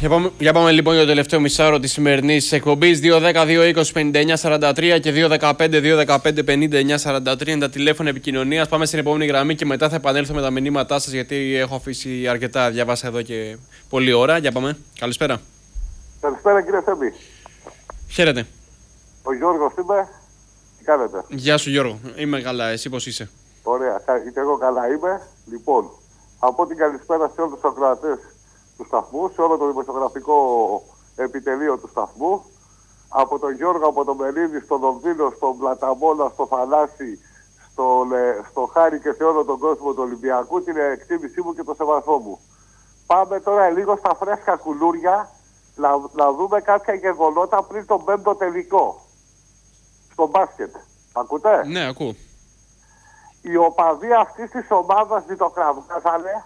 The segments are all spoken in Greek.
Για πάμε λοιπόν για το τελευταίο μισάωρο της σημερινής εκπομπής. 2-10-2-20-59-43 και 2-15-2-15-59-43 είναι τα τηλέφωνα επικοινωνίας. Πάμε στην επόμενη γραμμή και μετά θα επανέλθω με τα μηνύματά σας, γιατί έχω αφήσει αρκετά, διαβάσα εδώ και πολλή ώρα. Για πάμε. Καλησπέρα. Καλησπέρα κύριε Θέμη. Χαίρετε. Ο Γιώργος είμαι. Τι κάνετε? Γεια σου Γιώργο. Είμαι καλά. Εσύ πώς είσαι? Ωραία. Και εγώ καλά είμαι. Λοιπόν, από την καλησπέρα σε όλους τους ακροατές του σταθμού, σε όλο το δημοσιογραφικό επιτελείο του σταθμού. Από τον Γιώργο, από τον Μερίδη, στον Δομβίλο, στον Πλαταμόνα, στο Θαλάσσι, στο Χάρη και σε όλο τον κόσμο του Ολυμπιακού, την εκτίμησή μου και το σεβασμό μου. Πάμε τώρα λίγο στα φρέσκα κουλούρια να δούμε κάποια γεγονότα πριν τον 5ο τελικό. Στο μπάσκετ. Ακούτε? Ναι, ακούω. Οι οπαδοί αυτής της ομάδας ζητοκραυγάζανε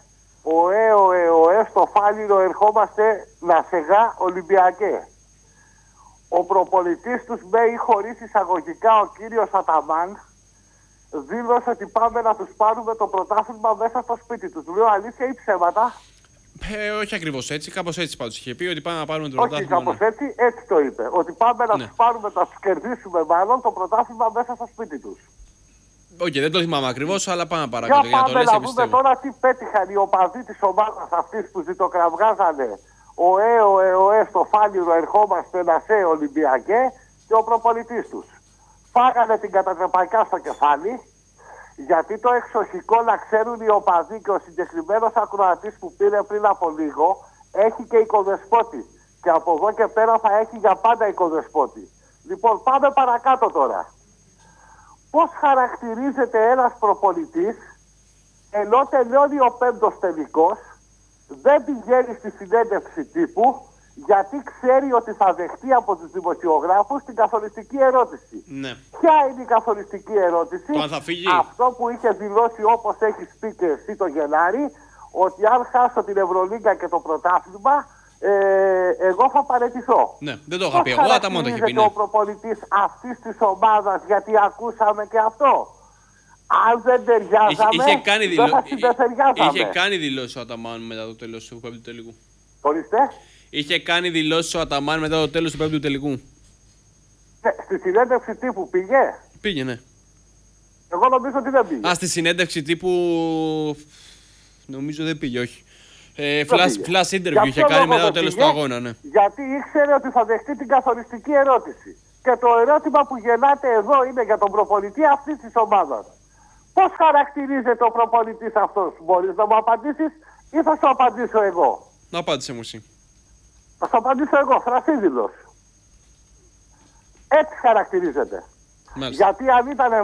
οέ στο φάλιρο ερχόμαστε να σεγά Ολυμπιακέ. Ο προπονητής τους με ή χωρίς εισαγωγικά ο κύριος Αταμάν δήλωσε ότι πάμε να τους πάρουμε το πρωτάθλημα μέσα στο σπίτι τους. Λέω αλήθεια ή ψέματα? Όχι ακριβώς έτσι, κάπως έτσι πάντως είχε πει, ότι πάμε να πάρουμε το πρωτάθλημα. Όχι κάπως έτσι, έτσι το είπε. Ότι πάμε να τους πάρουμε, να τους κερδίσουμε μάλλον το πρωτάθλημα μέσα στο σπίτι τους. Όχι, δεν το θυμάμαι ακριβώς, αλλά πάμε παρακάτω. Για πάμε να δούμε τώρα τι πέτυχαν οι οπαδοί της ομάδας αυτής που ζητοκραυγάζανε οέ στο φάλιρο ερχόμαστε να σε Ολυμπιακέ και ο προπονητής τους. Φάγανε την κατατρεπαϊκά στο κεφάλι, γιατί το εξοχικό, να ξέρουν οι οπαδοί, και ο συγκεκριμένος ακροατής που πήρε πριν από λίγο έχει και οικοδεσπότη. Και από εδώ και πέρα θα έχει για πάντα οικοδεσπότη. Λοιπόν, πάμε παρακάτω τώρα. Πώς χαρακτηρίζεται ένας προπονητής ενώ τελειώνει ο 5ος τελικός, δεν πηγαίνει στη συνέντευξη τύπου, γιατί ξέρει ότι θα δεχτεί από τους δημοσιογράφους την καθοριστική ερώτηση. Ναι. Ποια είναι η καθοριστική ερώτηση? Το αν θα φύγει. Αυτό που είχε δηλώσει, όπως έχεις πει και εσύ το Γενάρη, ότι αν χάσω την Ευρωλίγκα και το πρωτάθλημα, εγώ θα παραιτηθώ. Ναι, δεν το είχα πει εγώ, Αταμάν το είχε πει. Ναι. Ο προπονητής αυτής της ομάδας, γιατί ακούσαμε και αυτό. Αν δεν ταιριάζαμε, είχε κάνει δηλώσει ο Αταμάν μετά το τέλος του 5ου τελικού. Ορίστε. Είχε κάνει δηλώσει ο Αταμάν μετά το τέλος του 5ου τελικού. Ναι, στη συνέντευξη τύπου πήγε. Πήγε, ναι. Εγώ νομίζω ότι δεν πήγε. Στη συνέντευξη τύπου νομίζω δεν πήγε, όχι. Flash interview είχε κάνει μετά το τέλος του αγώνα, ναι. Γιατί ήξερε ότι θα δεχτεί την καθοριστική ερώτηση. Και το ερώτημα που γεννάται εδώ είναι για τον προπονητή αυτής της ομάδας. Πώς χαρακτηρίζεται ο προπονητής αυτός? Μπορείς να μου απαντήσεις ή θα σου απαντήσω εγώ? Να απάντησε μου εσύ. Θα σου απαντήσω εγώ, Θρασίδηλος. Έτσι χαρακτηρίζεται. Μάλιστα. Γιατί αν ήταν